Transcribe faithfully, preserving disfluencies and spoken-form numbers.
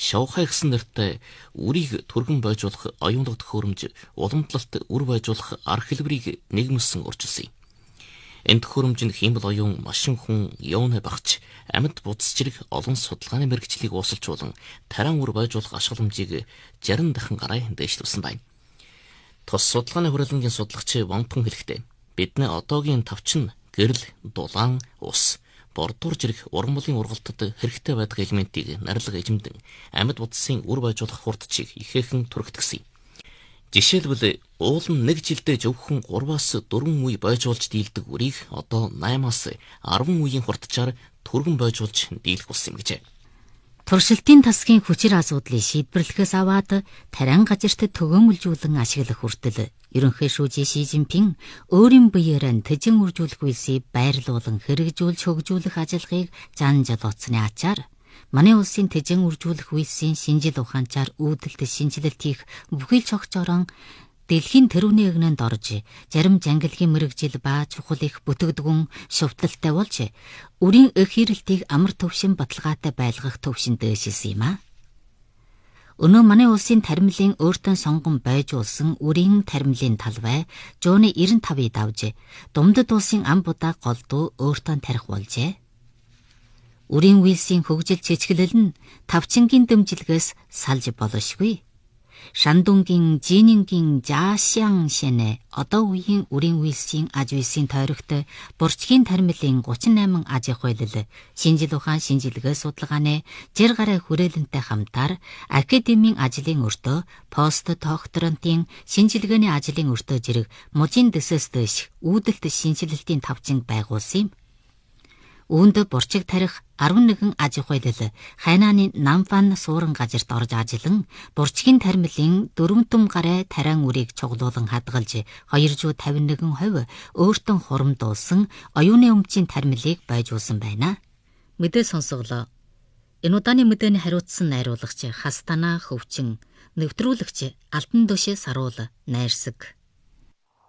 Шавхай гэсэн нэртэй үрийг түргэн бойжуулах оюунлаг төхөөрөмж уламжлалт үр бойжуулах арга хэлбэрийг нэгмэлсэн урьдчилсан юм. Энэ төхөөрөмжөнд хиймэл оюун, машин хүн, юуны багч, амьд будас зэрэг олон судалгааны мэргэжлийг уусалжуулан таран үр бойжуулах ашигламжийг жарин дахин гараа дээшлүүлсэн байна. Тус судалгааны хүрээлэнгийн судалгаач Ванпун хэлэхдээ бидний одоогийн тавчин гэрэл, дулаан, ус, бордуур зэрэг уран бүлгийн ургалтад хэрэгтэй байдаг элементийг нарилга эзэмдэн амьд будсын үр бойжуулах хурдчийг ихээхэн түрэгдгсэн юм. Жишээлбэл уулын нэг жилдээ зөвхөн гураваас дөрвөн үе бойжуулж дийлдэг үрийг одоо наймаас арван үеийн хурдчаар түргэн бойжуулж дийлэх болсон юм гэжээ. Туршилтын тасгийн хүчир асуудлыг шийдвэрлэхээс аваад таран газарт төгөөмөлжүүлэн ашиглах хүртэл ерөнхий шүүжи Ши Жинпин өөрийн биеэрээ тэжин үржүүлэх үйлсийг байрлуулан хэрэгжүүлж хөгжүүлэх ажиллагааг зан жолооцсны ачаар манай улсын тэжин үржүүлэх үйлсийн шинжил ухаанчаар үүдэлт шинжилэлт хийх бүхий л цогцорон дэлхийн тэрүүний эгнэнд орж зарим жангилгийн мэрэгжил ба чухал их бүтэгдгүн шувталтай болж үрийн эх хэрэлтийг амар төвшин баталгаатай байлгах төвшин дээшилсэн юм а. Өнөө манай улсын таримлын өөртөө сонгон байжуулсан үрийн таримлын талбай жууны девяносто тавыг давж Думдад улсын ам будаа голдуу өөртөө тарих болжээ. Үрийн үйлсийн хөгжил чичгэлэл нь тавчингийн дэмжлэгээс салж болошгүй. Шандунгийн Жинингийн Жаашян шэнэ одоо үеийн үрийн үйлсийн аж үйлсийн тойрогт бурчгийн таримлын гучин найман аж ахуй хууль, шинжил ухаан шинжилгээ судалгааны жир гараа хүрээлэнтэй хамтаар академийн ажлын өртөө, пост докторантын шинжилгээний ажлын өртөө зэрэг мужийн дэсэс дэш үүдэлт шинжилэлтийн тавчин байгуулсан юм. Үүнд бурчиг тарих арван нэгэн аж ахуй хууль Хайнааны Намфан суурин газарт орж ажиллан бурчгийн таримлын дөрвөн том гараа таран үрийг чуглуулан хадгалж хоёр зуун тавин нэгэн хувь өөртөө хурамдуулсан оюуны өмчийн таримлыг байжуулсан байна. Мэдээ сонсголоо. Энэ удааны мэдээний хариуцсан найруулагч Хастана Хөвчин, нэвтрүүлэгч Алтан дөшөө Саруул, найрсаг.